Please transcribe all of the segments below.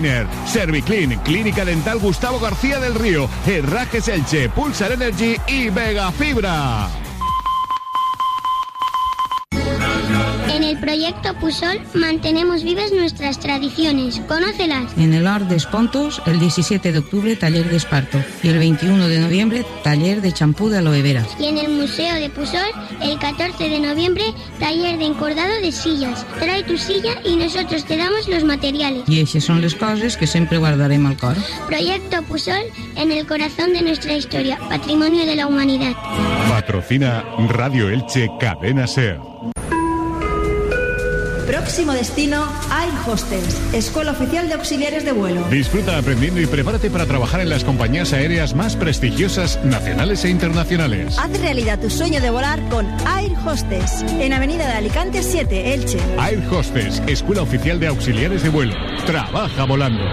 Serviclin, Clínica Dental Gustavo García del Río, Herrajes Elche, Pulsar Energy y Vega Fibra. En el proyecto Pusol mantenemos vivas nuestras tradiciones. Conócelas. En el Art de Espontos, el 17 de octubre, taller de esparto. Y el 21 de noviembre, taller de champú de aloe vera. Y en el Museo de Pusol, el 14 de noviembre, taller de encordado de sillas. Trae tu silla y nosotros te damos los materiales. Y esas son las cosas que siempre guardarem al cor. Proyecto Pusol en el corazón de nuestra historia, patrimonio de la humanidad. Patrocina Radio Elche Cadena SER. Próximo destino, Air Hostels, Escuela Oficial de Auxiliares de Vuelo. Disfruta aprendiendo y prepárate para trabajar en las compañías aéreas más prestigiosas, nacionales e internacionales. Haz realidad tu sueño de volar con Air Hostels, en Avenida de Alicante 7, Elche. Air Hostels, Escuela Oficial de Auxiliares de Vuelo. Trabaja volando.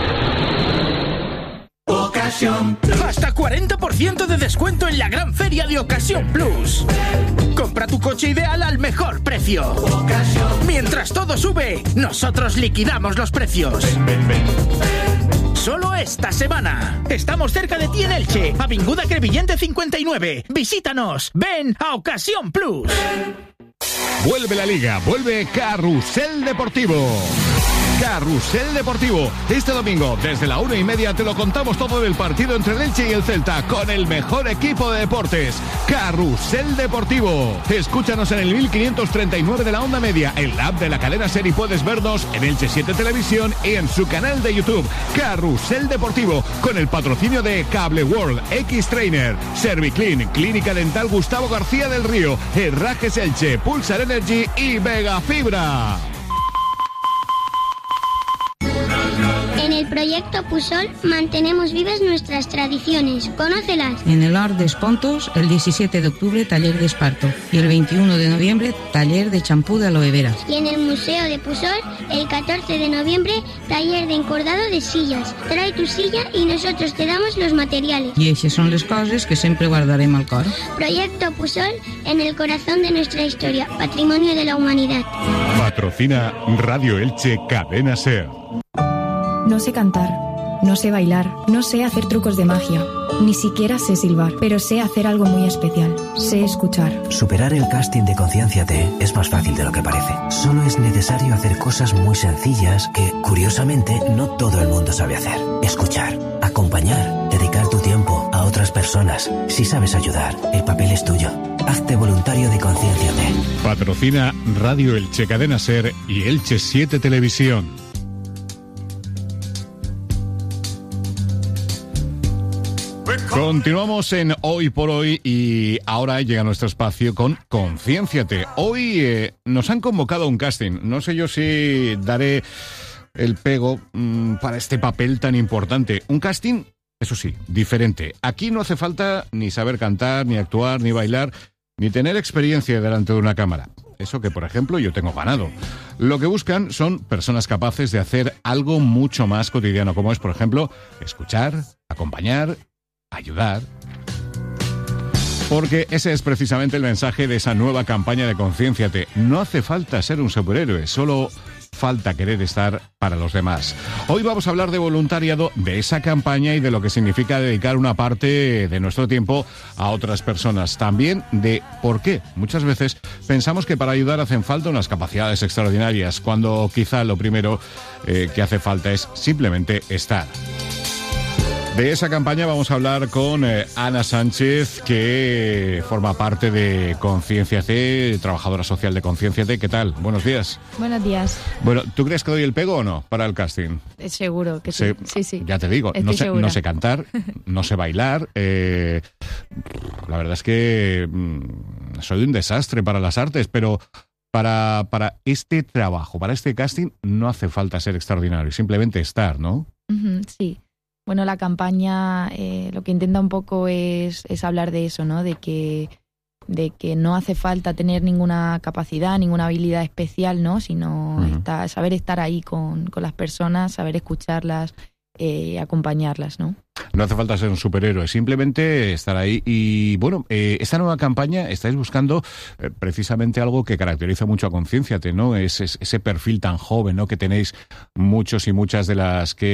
Ocasión Plus. Hasta 40% de descuento en la gran feria de Ocasión Plus. Compra tu coche ideal al mejor precio. Ocasión. Mientras todo sube, nosotros liquidamos los precios. Ven. Solo esta semana. Estamos cerca de ti en Elche, Avinguda Crevillente 59. Visítanos. Ven a Ocasión Plus. Vuelve la Liga, vuelve Carrusel Deportivo. Carrusel Deportivo. Este domingo, desde la 1:30, te lo contamos todo del partido entre el Elche y el Celta, con el mejor equipo de deportes. Carrusel Deportivo. Escúchanos en el 1539 de la onda media, en la app de la cadena SER, y puedes vernos en Elche 7 Televisión y en su canal de YouTube. Carrusel Deportivo, con el patrocinio de Cable World, X-Trainer, Serviclin, Clínica Dental Gustavo García del Río, Herrajes Elche, Pulsar Energy y Vega Fibra. En el proyecto Pusol mantenemos vivas nuestras tradiciones. Conócelas. En el Art de Espontos, el 17 de octubre, taller de esparto. Y el 21 de noviembre, taller de champú de aloe vera. Y en el Museo de Pusol, el 14 de noviembre, taller de encordado de sillas. Trae tu silla y nosotros te damos los materiales. Y esas son las cosas que siempre guardarem al cor. Proyecto Pusol en el corazón de nuestra historia, patrimonio de la humanidad. Patrocina Radio Elche Cadena SER. No sé cantar, no sé bailar, no sé hacer trucos de magia, ni siquiera sé silbar, pero sé hacer algo muy especial, sé escuchar. Superar el casting de Concienciate es más fácil de lo que parece. Solo es necesario hacer cosas muy sencillas que, curiosamente, no todo el mundo sabe hacer. Escuchar, acompañar, dedicar tu tiempo a otras personas. Si sabes ayudar, el papel es tuyo. Hazte voluntario de Concienciate. Patrocina Radio Elche Cadena SER y Elche 7 Televisión. Continuamos en Hoy por Hoy y ahora llega nuestro espacio con Concienciate. Hoy nos han convocado a un casting. No sé yo si daré el pego para este papel tan importante. Un casting, eso sí, diferente. Aquí no hace falta ni saber cantar, ni actuar, ni bailar, ni tener experiencia delante de una cámara. Eso que, por ejemplo, yo tengo ganado. Lo que buscan son personas capaces de hacer algo mucho más cotidiano, como es, por ejemplo, escuchar, acompañar, ayudar. Porque ese es precisamente el mensaje de esa nueva campaña de Concienciate. No hace falta ser un superhéroe, solo falta querer estar para los demás. Hoy vamos a hablar de voluntariado, de esa campaña y de lo que significa dedicar una parte de nuestro tiempo a otras personas. También de por qué muchas veces pensamos que para ayudar hacen falta unas capacidades extraordinarias, cuando quizá lo primero que hace falta es simplemente estar. De esa campaña vamos a hablar con Ana Sánchez, que forma parte de Concienciate, trabajadora social de Concienciate. ¿Qué tal? Buenos días. Buenos días. Bueno, ¿tú crees que doy el pego o no para el casting? Seguro que sí. Sí. Ya te digo, no sé cantar, no sé bailar. La verdad es que soy un desastre para las artes, pero para este trabajo, para este casting, no hace falta ser extraordinario, simplemente estar, ¿no? Sí. Bueno, la campaña lo que intenta un poco es hablar de eso, ¿no? De que no hace falta tener ninguna capacidad, ninguna habilidad especial, ¿no? Sino saber estar ahí con las personas, saber escucharlas, acompañarlas, ¿no? No hace falta ser un superhéroe, simplemente estar ahí. Y bueno, esta nueva campaña estáis buscando precisamente algo que caracteriza mucho a Concienciate, ¿no? Es ese perfil tan joven, ¿no? Que tenéis muchos y muchas de las que